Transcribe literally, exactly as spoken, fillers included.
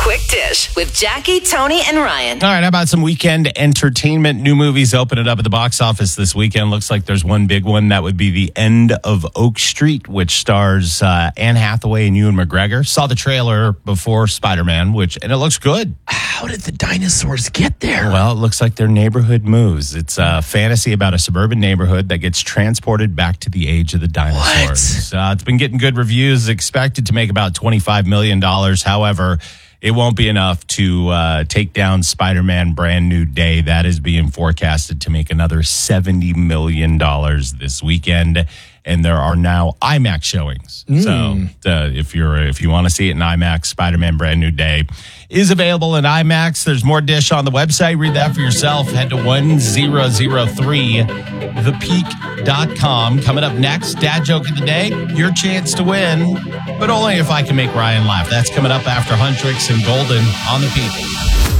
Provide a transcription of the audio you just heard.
Quick Dish with Jackie, Tony, and Ryan. All right, how about some weekend entertainment? New movies open it up at the box office this weekend. Looks like there's one big one. That would be The End of Oak Street, which stars uh, Anne Hathaway and Ewan McGregor. Saw the trailer before Spider-Man, which and it looks good. How did the dinosaurs get there? Well, it looks like they're neighborhood moves. It's a fantasy about a suburban neighborhood that gets transported back to the age of the dinosaurs. Uh, it's been getting good reviews, expected to make about twenty-five million dollars. However, it won't be enough to uh, take down Spider-Man Brand New Day. That is being forecasted to make another seventy million dollars this weekend. And there are now IMAX showings. Mm. So uh, if you're if you want to see it in IMAX, Spider-Man Brand New Day is available in IMAX. There's more Dish on the website. Read that for yourself. Head to one thousand three the peak dot com. Coming up next, Dad Joke of the Day. Your chance to win, but only if I can make Ryan laugh. That's coming up after Huntrix and Golden on the Peak.